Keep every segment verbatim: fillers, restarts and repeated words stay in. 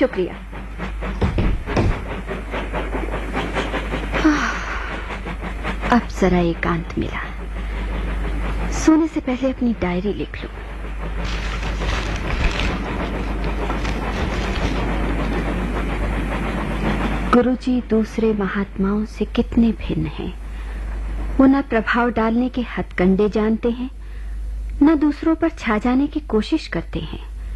शुक्रिया। अब जरा एकांत मिला। सोने से पहले अपनी डायरी लिख लूं। गुरुजी दूसरे महात्माओं से कितने भिन्न हैं। वो न प्रभाव डालने के हथकंडे जानते हैं, न दूसरों पर छा जाने की कोशिश करते हैं,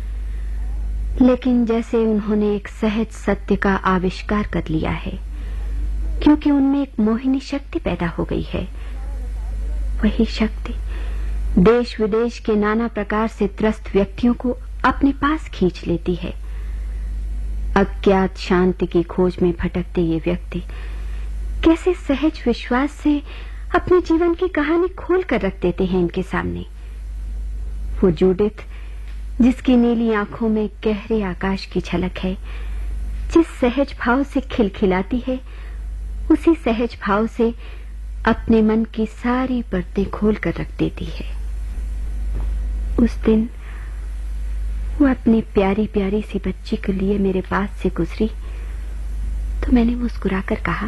लेकिन जैसे उन्होंने एक सहज सत्य का आविष्कार कर लिया है, क्योंकि उनमें एक मोहिनी शक्ति पैदा हो गई है। वही शक्ति देश विदेश के नाना प्रकार से त्रस्त व्यक्तियों को अपने पास खींच लेती है। अज्ञात शांति की खोज में भटकते ये व्यक्ति कैसे सहज विश्वास से अपने जीवन की कहानी खोल कर रख देते हैं इनके सामने। वो जूडिथ, जिसकी नीली आंखों में गहरे आकाश की झलक है, जिस सहज भाव से खिलखिलाती है, उसी सहज भाव से अपने मन की सारी परतें खोल कर रख देती है। उस दिन वो अपनी प्यारी प्यारी सी बच्ची के लिए मेरे पास से गुजरी तो मैंने मुस्कुराकर कहा,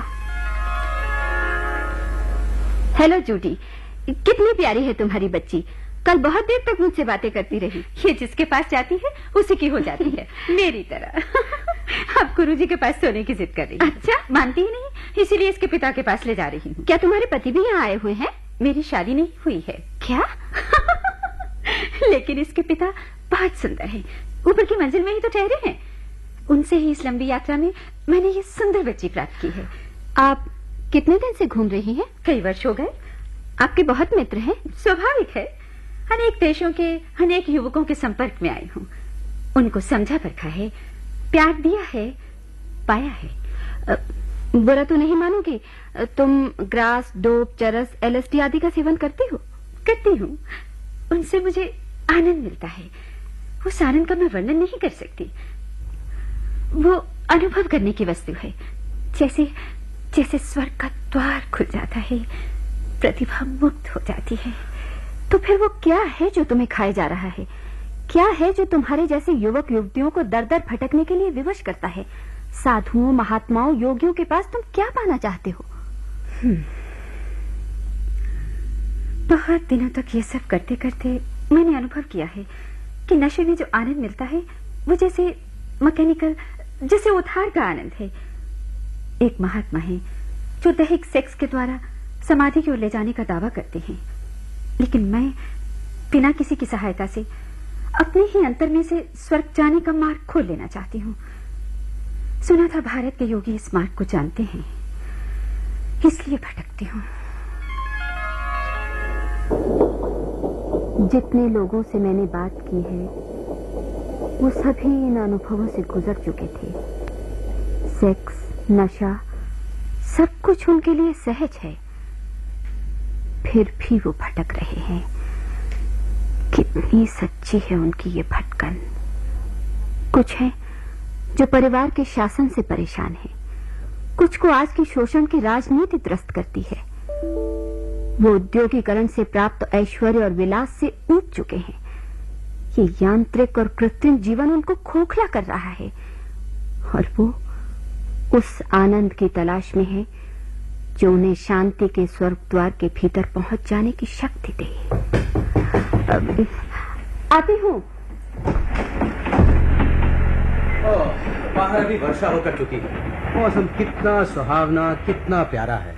हेलो जूडी, कितनी प्यारी है तुम्हारी बच्ची। कल बहुत देर तक मुझसे बातें करती रही। ये जिसके पास जाती है उसी की हो जाती है, मेरी तरह। अब गुरुजी के पास सोने की जिद कर रही है। अच्छा, मानती ही नहीं, इसीलिए इसके पिता के पास ले जा रही हूँ। क्या तुम्हारे पति भी यहाँ आए हुए हैं? मेरी शादी नहीं हुई है। क्या? लेकिन इसके पिता बहुत सुंदर हैं, ऊपर की मंजिल में ही तो ठहरे हैं। उनसे ही इस लंबी यात्रा में मैंने ये सुंदर बच्ची प्राप्त की है। आप कितने दिन से घूम रही हैं? कई वर्ष हो गए। आपके बहुत मित्र हैं? स्वाभाविक है, अनेक देशों के अनेक युवकों के संपर्क में आई हूँ। उनको समझा परखा है, प्यार दिया है, पाया है। बुरा तो नहीं मानोगी, तुम ग्रास, डोप, चरस, एलएसडी आदि का सेवन करती हो? करती हूँ। उनसे मुझे आनंद मिलता है। उस आनंद का मैं वर्णन नहीं कर सकती। वो अनुभव करने की वस्तु है, जैसे जैसे स्वर्ग का द्वार खुल जाता है, प्रतिभा मुक्त हो जाती है। तो फिर वो क्या है जो तुम्हें खाए जा रहा है? क्या है जो तुम्हारे जैसे युवक युवतियों को दर दर भटकने के लिए विवश करता है? साधुओं, महात्माओं, योगियों के पास तुम क्या पाना चाहते हो? बहुत दिनों तक ये सब करते करते मैंने अनुभव किया है कि नशे में जो आनंद मिलता है वो जैसे मैकेनिकल, जैसे उधार का आनंद है। एक महात्मा है जो दैहिक सेक्स के द्वारा समाधि की ओर ले जाने का दावा करते हैं, लेकिन मैं बिना किसी की सहायता से अपने ही अंतर में से स्वर्ग जाने का मार्ग खोल लेना चाहती हूँ। सुना था भारत के योगी इस मार्ग को जानते हैं, इसलिए भटकती हूँ। जितने लोगों से मैंने बात की है वो सभी इन अनुभवों से गुजर चुके थे। सेक्स, नशा, सब कुछ उनके लिए सहज है, फिर भी वो भटक रहे हैं। कितनी सच्ची है उनकी ये भटकन। कुछ है जो परिवार के शासन से परेशान है, कुछ को आज की शोषण की राजनीति त्रस्त करती है। वो उद्योगीकरण से प्राप्त ऐश्वर्य और विलास से ऊब चुके हैं। ये यांत्रिक और कृत्रिम जीवन उनको खोखला कर रहा है, और वो उस आनंद की तलाश में है जो उन्हें शांति के स्वर्ग द्वार के भीतर पहुंच जाने की शक्ति दे। आती हूँ। बाहर भी वर्षा होकर चुकी है। मौसम कितना सुहावना, कितना प्यारा है।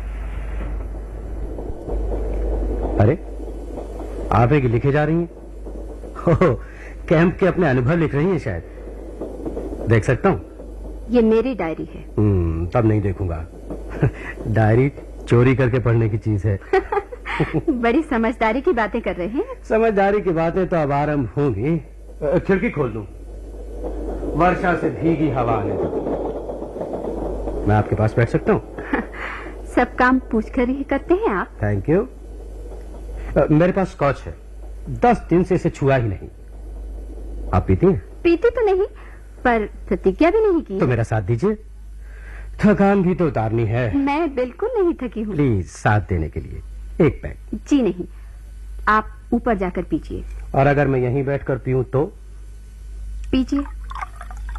अरे, आप एक लिखे जा रही हैं? हो, कैंप के अपने अनुभव लिख रही हैं शायद। देख सकता हूँ? ये मेरी डायरी है। हम्म, तब नहीं देखूंगा। डायरी चोरी करके पढ़ने की चीज है। बड़ी समझदारी की बातें कर रहे हैं। समझदारी की बातें तो अब आरंभ होंगी। खिड़की खोल दूं, वर्षा से भीगी हवा आने दो। मैं आपके पास बैठ सकता हूँ? सब काम पूछकर ही करते हैं आप। Thank you. मेरे पास स्कॉच है, दस दिन से इसे छुआ ही नहीं। आप पीती हैं? पीती तो नहीं, पर प्रतिज्ञा भी नहीं की। तो मेरा साथ दीजिए, थकान भी तो उतारनी है। मैं बिल्कुल नहीं थकी हूँ। प्लीज साथ देने के लिए एक पैक। जी नहीं, आप ऊपर जाकर पीजिए। और अगर मैं यहीं बैठकर पीऊं तो? पीजिए।